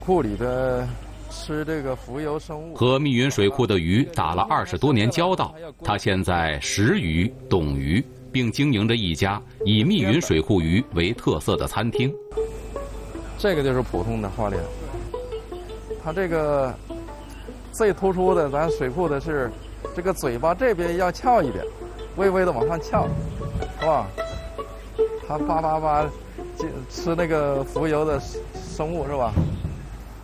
库里的吃这个浮游生物， 和密云水库的鱼打了20多年交道，他现在识鱼懂鱼，并经营着一家以密云水库鱼为特色的餐厅。 这个就是普通的花鲢，它这个最突出的，咱水库的是这个嘴巴这边要翘一点，微微的往上翘，是吧？它叭叭叭吃那个浮游的生物是吧？